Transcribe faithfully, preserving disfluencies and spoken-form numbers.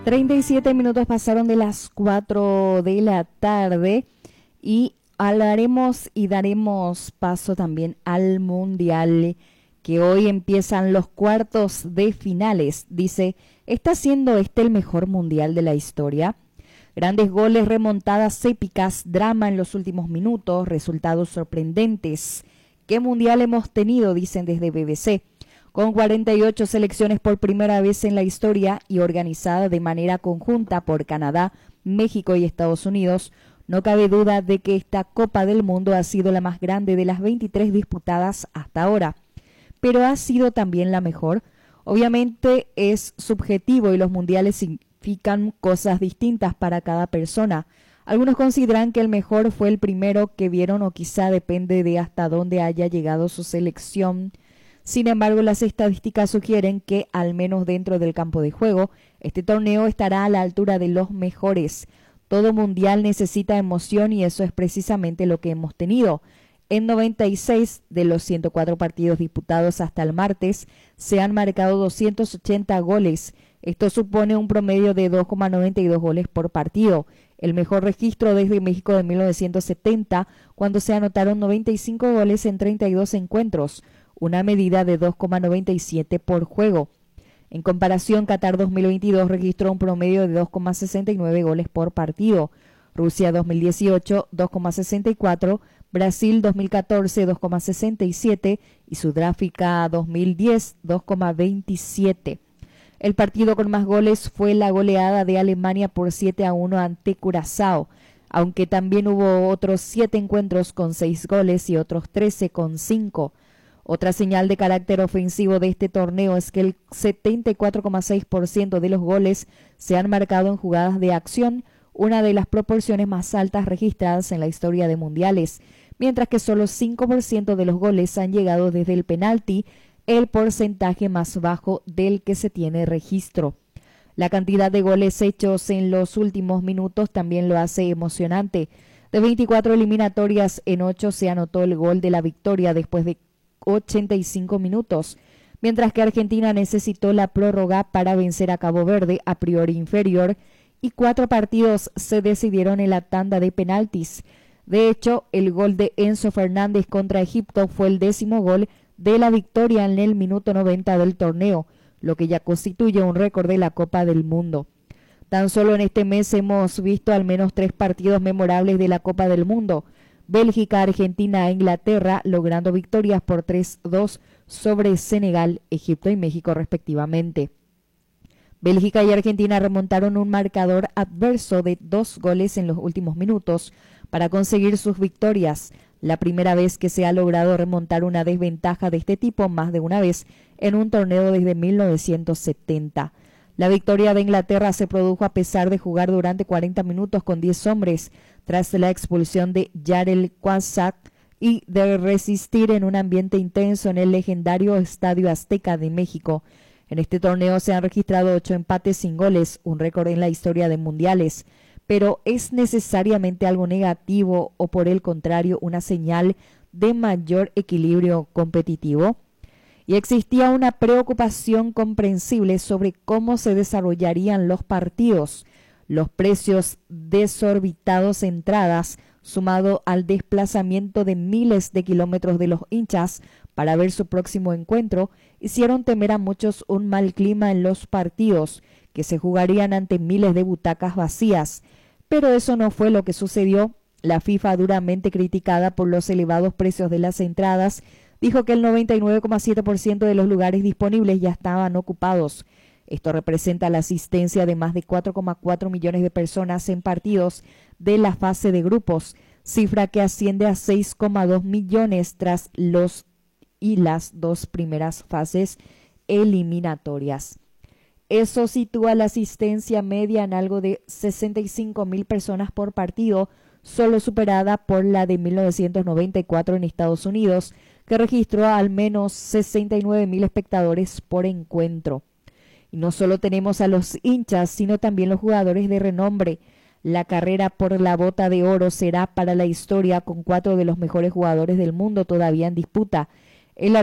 treinta y siete minutos pasaron de las cuatro de la tarde y hablaremos y daremos paso también al Mundial, que hoy empiezan los cuartos de finales. Dice, ¿está siendo este el mejor Mundial de la historia? Grandes goles, remontadas épicas, drama en los últimos minutos, resultados sorprendentes. ¿Qué Mundial hemos tenido? Dicen desde B B C. Con cuarenta y ocho selecciones por primera vez en la historia y organizada de manera conjunta por Canadá, México y Estados Unidos, no cabe duda de que esta Copa del Mundo ha sido la más grande de las veintitrés disputadas hasta ahora. Pero ¿ha sido también la mejor? Obviamente es subjetivo y los mundiales significan cosas distintas para cada persona. Algunos consideran que el mejor fue el primero que vieron o quizá depende de hasta dónde haya llegado su selección. Sin embargo, las estadísticas sugieren que, al menos dentro del campo de juego, este torneo estará a la altura de los mejores. Todo mundial necesita emoción y eso es precisamente lo que hemos tenido. En noventa y seis de los ciento cuatro partidos disputados hasta el martes, se han marcado doscientos ochenta goles. Esto supone un promedio de dos coma noventa y dos goles por partido. El mejor registro desde México de mil novecientos setenta, cuando se anotaron noventa y cinco goles en treinta y dos encuentros, una medida de dos coma noventa y siete por juego. En comparación, Qatar dos mil veintidós registró un promedio de dos coma sesenta y nueve goles por partido. Rusia dos mil dieciocho, dos coma sesenta y cuatro, Brasil dos mil catorce, dos coma sesenta y siete y Sudáfrica dos mil diez, dos coma veintisiete. El partido con más goles fue la goleada de Alemania por siete a uno ante Curazao, aunque también hubo otros siete encuentros con seis goles y otros trece con cinco. Otra señal de carácter ofensivo de este torneo es que el setenta y cuatro coma seis por ciento de los goles se han marcado en jugadas de acción, una de las proporciones más altas registradas en la historia de mundiales, mientras que solo cinco por ciento de los goles han llegado desde el penalti, el porcentaje más bajo del que se tiene registro. La cantidad de goles hechos en los últimos minutos también lo hace emocionante. De veinticuatro eliminatorias, en ocho se anotó el gol de la victoria después de ochenta y cinco minutos, mientras que Argentina necesitó la prórroga para vencer a Cabo Verde, a priori inferior, y cuatro partidos se decidieron en la tanda de penaltis. De hecho, el gol de Enzo Fernández contra Egipto fue el décimo gol de la victoria en el minuto noventa del torneo, lo que ya constituye un récord de la Copa del Mundo. Tan solo en este mes hemos visto al menos tres partidos memorables de la Copa del Mundo: Bélgica, Argentina e Inglaterra, logrando victorias por tres dos sobre Senegal, Egipto y México respectivamente. Bélgica y Argentina remontaron un marcador adverso de dos goles en los últimos minutos para conseguir sus victorias, la primera vez que se ha logrado remontar una desventaja de este tipo más de una vez en un torneo desde mil novecientos setenta. La victoria de Inglaterra se produjo a pesar de jugar durante cuarenta minutos con diez hombres, tras la expulsión de Jarel Quasak y de resistir en un ambiente intenso en el legendario Estadio Azteca de México. En este torneo se han registrado ocho empates sin goles, un récord en la historia de mundiales. Pero ¿es necesariamente algo negativo o, por el contrario, una señal de mayor equilibrio competitivo? Y existía una preocupación comprensible sobre cómo se desarrollarían los partidos. Los precios desorbitados entradas, sumado al desplazamiento de miles de kilómetros de los hinchas para ver su próximo encuentro, hicieron temer a muchos un mal clima en los partidos, que se jugarían ante miles de butacas vacías. Pero eso no fue lo que sucedió. La FIFA, duramente criticada por los elevados precios de las entradas, dijo que el noventa y nueve coma siete por ciento de los lugares disponibles ya estaban ocupados. Esto representa la asistencia de más de cuatro coma cuatro millones de personas en partidos de la fase de grupos, cifra que asciende a seis coma dos millones tras los y las dos primeras fases eliminatorias. Eso sitúa la asistencia media en algo de sesenta y cinco mil personas por partido, solo superada por la de mil novecientos noventa y cuatro en Estados Unidos, que registró al menos sesenta y nueve mil espectadores por encuentro. Y no solo tenemos a los hinchas, sino también los jugadores de renombre. La carrera por la bota de oro será para la historia, con cuatro de los mejores jugadores del mundo todavía en disputa. El